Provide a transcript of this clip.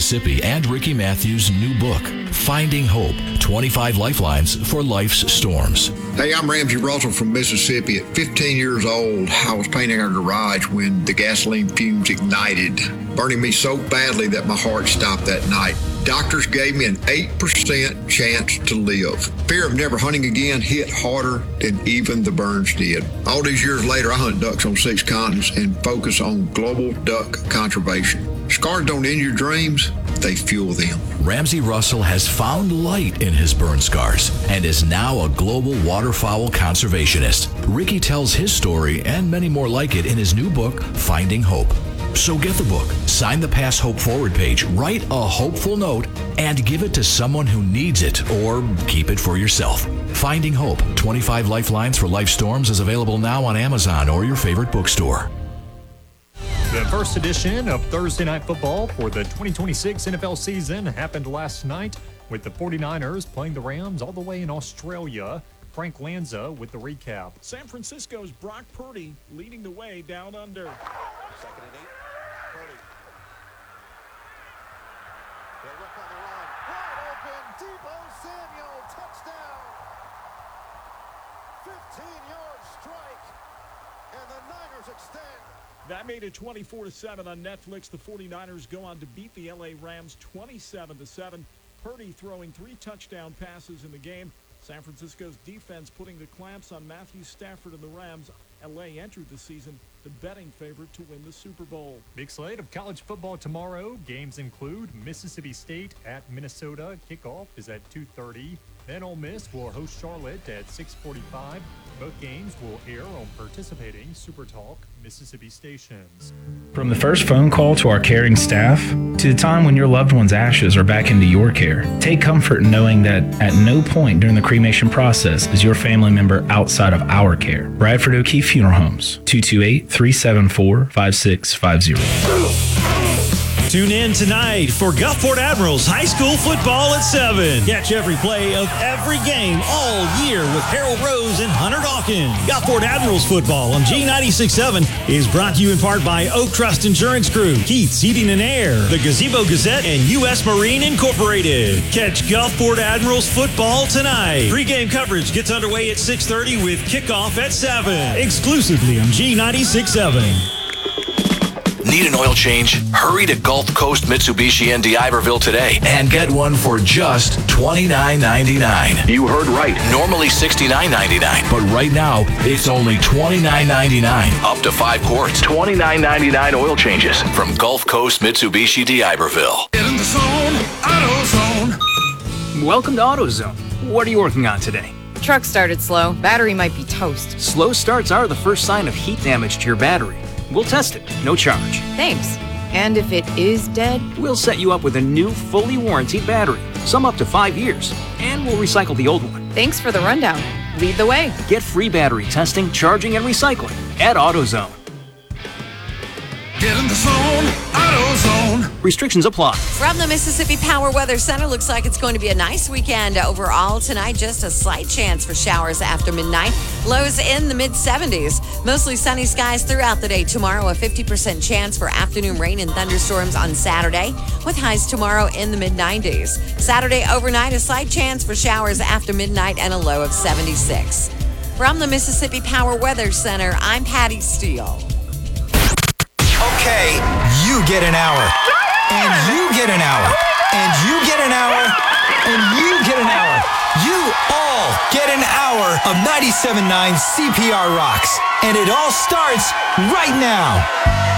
Mississippi and Ricky Matthews' new book, Finding Hope, 25 Lifelines for Life's Storms. Hey, I'm Ramsey Russell from Mississippi. At 15 years old, I was painting our garage when the gasoline fumes ignited, burning me so badly that my heart stopped that night. Doctors gave me an 8% chance to live. Fear of never hunting again hit harder than even the burns did. All these years later, I hunt ducks on 6 continents and focus on global duck conservation. Scars don't end your dreams, they fuel them. Ramsey Russell has found light in his burn scars and is now a global waterfowl conservationist. Ricky tells his story and many more like it in his new book, Finding Hope. So get the book, sign the Pass Hope Forward page, write a hopeful note, and give it to someone who needs it, or keep it for yourself. Finding Hope, 25 Lifelines for Life Storms is available now on Amazon or your favorite bookstore. The first edition of Thursday Night Football for the 2026 NFL season happened last night with the 49ers playing the Rams all the way in Australia. Frank Lanza with the recap. San Francisco's Brock Purdy leading the way down under. 2nd and 8. Purdy. They'll look on the run. Wide open. Deebo Samuel. Touchdown. 15-yard strike. And the Niners extend. That made it 24-7 on Netflix. The 49ers go on to beat the LA Rams 27-7. Purdy throwing 3 touchdown passes in the game. San Francisco's defense putting the clamps on Matthew Stafford and the Rams. LA entered the season the betting favorite to win the Super Bowl. Big slate of college football tomorrow. Games include Mississippi State at Minnesota. Kickoff is at 2:30. Then Ole Miss will host Charlotte at 6:45. Both games will air on participating SuperTalk Mississippi stations. From the first phone call to our caring staff, to the time when your loved one's ashes are back into your care, take comfort in knowing that at no point during the cremation process is your family member outside of our care. Bradford O'Keefe Funeral Homes, 228-374-5650. Tune in tonight for Gulfport Admirals High School football at 7. Catch every play of every game all year with Harold Rose and Hunter Dawkins. Gulfport Admirals football on G96.7 is brought to you in part by Oak Trust Insurance Group, Keith's Heating and Air, the Gazebo Gazette, and U.S. Marine Incorporated. Catch Gulfport Admirals football tonight. Pre-game coverage gets underway at 6:30 with kickoff at 7. Exclusively on G96.7. Need an oil change? Hurry to Gulf Coast Mitsubishi in D'Iberville today and get one for just $29.99. You heard right. Normally $69.99, but right now it's only $29.99. Up to 5 quarts. $29.99 oil changes from Gulf Coast Mitsubishi D'Iberville. Get in the zone, AutoZone. Welcome to AutoZone. What are you working on today? Truck started slow. Battery might be toast. Slow starts are the first sign of heat damage to your battery. We'll test it, no charge. Thanks. And if it is dead? We'll set you up with a new, fully warranted battery, some up to 5 years, and we'll recycle the old one. Thanks for the rundown. Lead the way. Get free battery testing, charging, and recycling at AutoZone. Get in the zone, AutoZone. Restrictions apply. From the Mississippi Power Weather Center, looks like it's going to be a nice weekend overall tonight. Just a slight chance for showers after midnight. Lows in the mid-70s. Mostly sunny skies throughout the day. Tomorrow, a 50% chance for afternoon rain and thunderstorms on Saturday, with highs tomorrow in the mid-90s. Saturday overnight, a slight chance for showers after midnight and a low of 76. From the Mississippi Power Weather Center, I'm Patty Steele. Okay, you get an hour, and you get an hour, and you get an hour, and you get an hour. You all get an hour of 97.9 CPR Rocks, and it all starts right now.